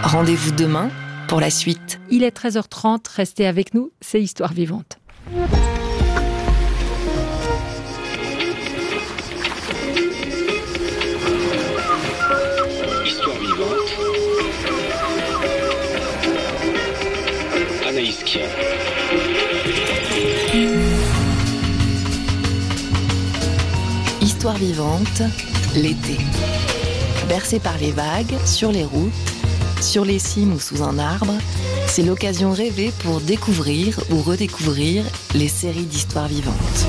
Rendez-vous demain pour la suite. Il est 13h30, restez avec nous, c'est Histoire vivante. Histoire vivante. Anaïs Kien. Histoire vivante, l'été. Bercé par les vagues, sur les routes, sur les cimes ou sous un arbre, c'est l'occasion rêvée pour découvrir ou redécouvrir les séries d'histoires vivantes.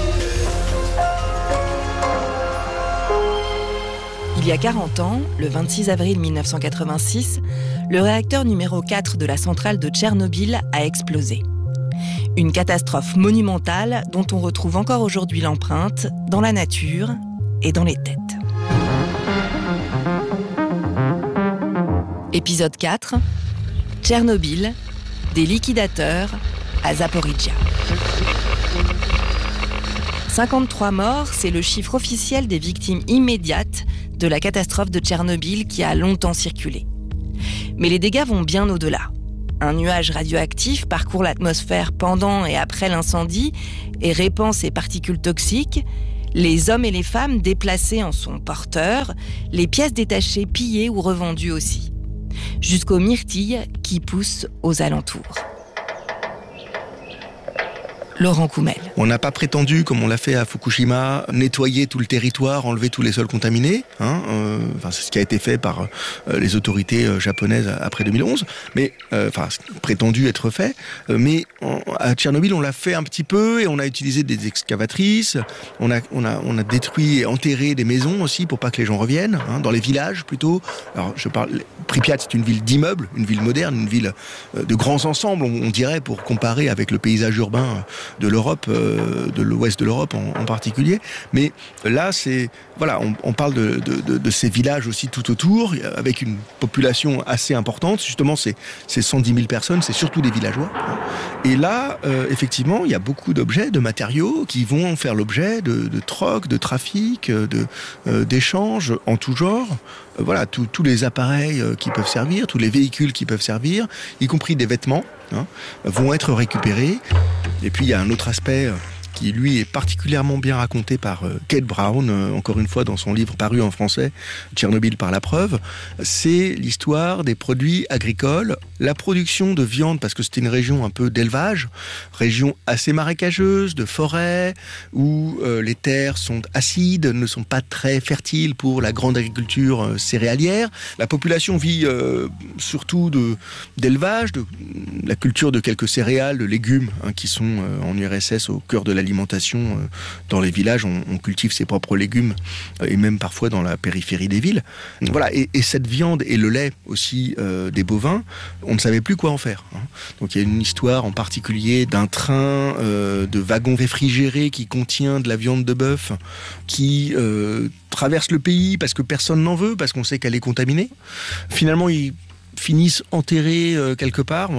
Il y a 40 ans, le 26 avril 1986, le réacteur numéro 4 de la centrale de Tchernobyl a explosé. Une catastrophe monumentale dont on retrouve encore aujourd'hui l'empreinte dans la nature et dans les têtes. Épisode 4, Tchernobyl, des liquidateurs à Zaporijia. 53 morts, c'est le chiffre officiel des victimes immédiates de la catastrophe de Tchernobyl qui a longtemps circulé. Mais les dégâts vont bien au-delà. Un nuage radioactif parcourt l'atmosphère pendant et après l'incendie et répand ses particules toxiques. Les hommes et les femmes déplacés en sont porteurs, les pièces détachées pillées ou revendues aussi. Jusqu'aux myrtilles qui poussent aux alentours. Laurent Coumel. On n'a pas prétendu, comme on l'a fait à Fukushima, nettoyer tout le territoire, enlever tous les sols contaminés. C'est ce qui a été fait par les autorités japonaises après 2011. Mais, prétendu être fait. Mais à Tchernobyl, on l'a fait un petit peu et on a utilisé des excavatrices. On a détruit et enterré des maisons aussi pour pas que les gens reviennent, dans les villages plutôt. Alors, Pripyat, c'est une ville d'immeubles, une ville moderne, une ville de grands ensembles, on dirait, pour comparer avec le paysage urbain de l'Europe, de l'ouest de l'Europe en particulier. Mais là, on parle de ces villages aussi tout autour, avec une population assez importante. Justement, c'est 110 000 personnes, c'est surtout des villageois. Et là, effectivement, il y a beaucoup d'objets, de matériaux qui vont faire l'objet de trocs, de trafic, d'échanges en tout genre. Tous les appareils qui peuvent servir, tous les véhicules qui peuvent servir, y compris des vêtements, vont être récupérés. Et puis il y a un autre aspect qui lui est particulièrement bien raconté par Kate Brown, encore une fois dans son livre paru en français, Tchernobyl par la preuve, c'est l'histoire des produits agricoles, la production de viande, parce que c'était une région un peu d'élevage, région assez marécageuse, de forêt, où les terres sont acides, ne sont pas très fertiles pour la grande agriculture céréalière. La population vit surtout d'élevage, de la culture de quelques céréales, de légumes, qui sont en URSS au cœur de l'alimentation. Dans les villages, on cultive ses propres légumes et même parfois dans la périphérie des villes. Voilà, et cette viande et le lait aussi des bovins, on ne savait plus quoi en faire. Donc il y a une histoire en particulier d'un train de wagons réfrigérés qui contient de la viande de bœuf qui traverse le pays parce que personne n'en veut, parce qu'on sait qu'elle est contaminée. Finalement, ils finissent enterrés quelque part.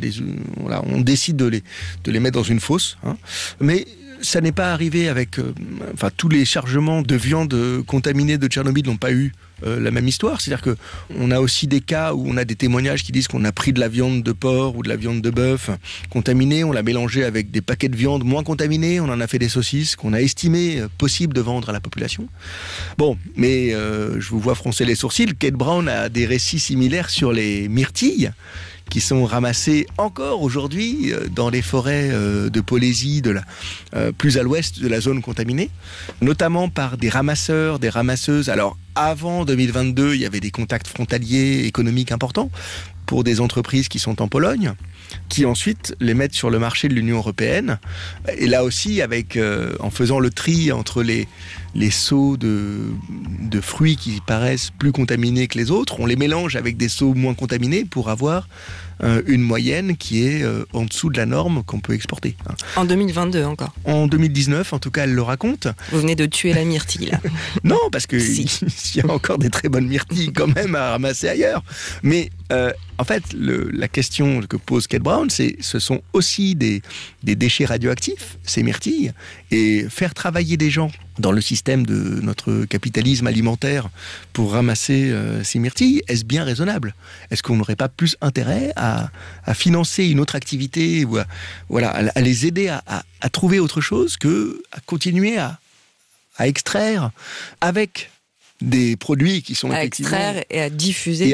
On décide de les mettre dans une fosse. Mais ça n'est pas arrivé avec... tous les chargements de viande contaminée de Tchernobyl n'ont pas eu la même histoire. C'est-à-dire qu'on a aussi des cas où on a des témoignages qui disent qu'on a pris de la viande de porc ou de la viande de bœuf contaminée, on l'a mélangée avec des paquets de viande moins contaminés, on en a fait des saucisses qu'on a estimé possible de vendre à la population. Bon, mais je vous vois froncer les sourcils. Kate Brown a des récits similaires sur les myrtilles qui sont ramassés encore aujourd'hui dans les forêts de Polésie, plus à l'ouest de la zone contaminée, notamment par des ramasseurs, des ramasseuses. Alors, avant 2022, il y avait des contacts frontaliers économiques importants pour des entreprises qui sont en Pologne, qui ensuite les mettent sur le marché de l'Union européenne. Et là aussi, en faisant le tri entre les seaux de fruits qui paraissent plus contaminés que les autres, on les mélange avec des seaux moins contaminés pour avoir une moyenne qui est en dessous de la norme qu'on peut exporter. En 2022 encore. En 2019, en tout cas, elle le raconte. Vous venez de tuer la myrtille, là. Non, parce que il y a encore des très bonnes myrtilles quand même à ramasser ailleurs. Mais en fait, la question que pose Kate Brown, ce sont aussi des déchets radioactifs, ces myrtilles, et faire travailler des gens dans le système de notre capitalisme alimentaire pour ramasser ces myrtilles, est-ce bien raisonnable ? Est-ce qu'on n'aurait pas plus intérêt à financer une autre activité ou à les aider à trouver autre chose que à continuer à extraire avec des produits qui sont effectivement... À extraire et à diffuser.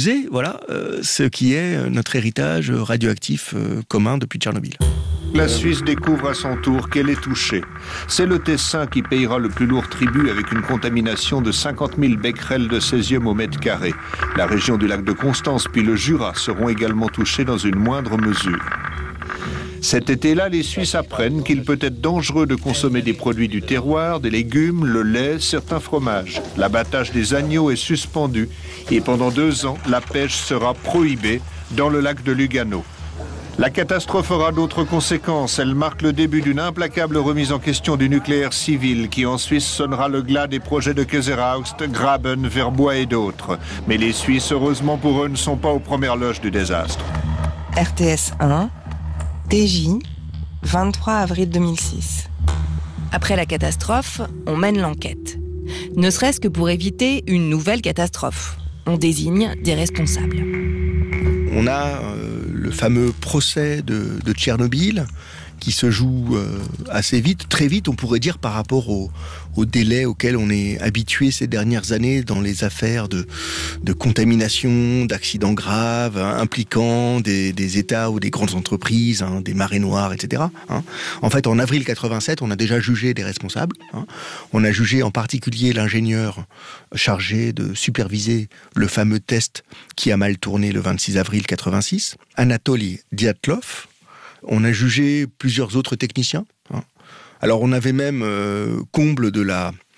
Ce qui est notre héritage radioactif commun depuis Tchernobyl. La Suisse découvre à son tour qu'elle est touchée. C'est le Tessin qui payera le plus lourd tribut avec une contamination de 50 000 becquerels de césium au mètre carré. La région du lac de Constance puis le Jura seront également touchés dans une moindre mesure. Cet été-là, les Suisses apprennent qu'il peut être dangereux de consommer des produits du terroir, des légumes, le lait, certains fromages. L'abattage des agneaux est suspendu et pendant 2 ans, la pêche sera prohibée dans le lac de Lugano. La catastrophe aura d'autres conséquences. Elle marque le début d'une implacable remise en question du nucléaire civil qui en Suisse sonnera le glas des projets de Keseraust, Graben, Verbois et d'autres. Mais les Suisses, heureusement pour eux, ne sont pas aux premières loges du désastre. RTS 1, TJ, 23 avril 2006. Après la catastrophe, on mène l'enquête. Ne serait-ce que pour éviter une nouvelle catastrophe. On désigne des responsables. On a le fameux procès de Tchernobyl qui se joue assez vite, très vite, on pourrait dire, par rapport au délai auquel on est habitué ces dernières années dans les affaires de contamination, d'accidents graves, impliquant des États ou des grandes entreprises, des marées noires, etc. En fait, en avril 87, on a déjà jugé des responsables. On a jugé en particulier l'ingénieur chargé de superviser le fameux test qui a mal tourné le 26 avril 86, Anatoly Dyatlov. On a jugé plusieurs autres techniciens. Alors on avait même, comble de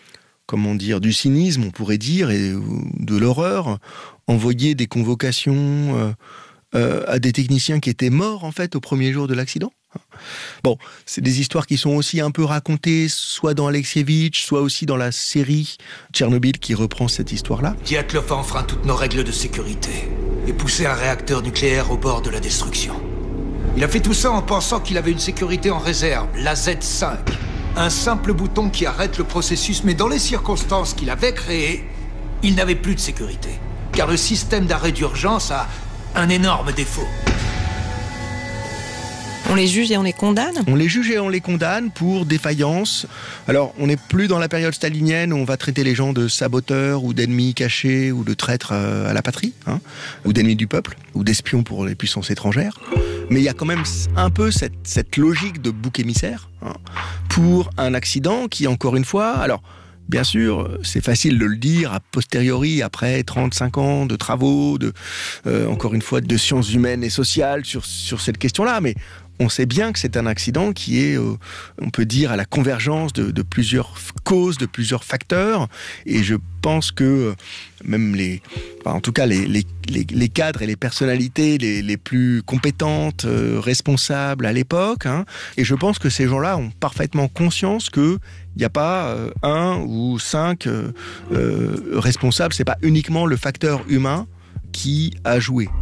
du cynisme, on pourrait dire, et de l'horreur, envoyé des convocations à des techniciens qui étaient morts, en fait, au premier jour de l'accident. Bon, c'est des histoires qui sont aussi un peu racontées, soit dans Alexievitch, soit aussi dans la série Tchernobyl qui reprend cette histoire-là. Dyatlov a enfreint toutes nos règles de sécurité et poussé un réacteur nucléaire au bord de la destruction. Il a fait tout ça en pensant qu'il avait une sécurité en réserve, la Z5. Un simple bouton qui arrête le processus, mais dans les circonstances qu'il avait créées, il n'avait plus de sécurité. Car le système d'arrêt d'urgence a un énorme défaut. On les juge et on les condamne ? On les juge et on les condamne pour défaillance. Alors, on n'est plus dans la période stalinienne où on va traiter les gens de saboteurs ou d'ennemis cachés ou de traîtres à la patrie, ou d'ennemis du peuple, ou d'espions pour les puissances étrangères. Mais il y a quand même un peu cette logique de bouc émissaire pour un accident qui, encore une fois... Alors, bien sûr, c'est facile de le dire a posteriori, après 35 ans de travaux, encore une fois, de sciences humaines et sociales sur cette question-là, mais on sait bien que c'est un accident qui est, on peut dire, à la convergence de plusieurs causes, de plusieurs facteurs, et je pense que même les cadres et les personnalités les plus compétentes, responsables à l'époque, et je pense que ces gens-là ont parfaitement conscience que il n'y a pas 1 ou 5 responsables, c'est pas uniquement le facteur humain qui a joué.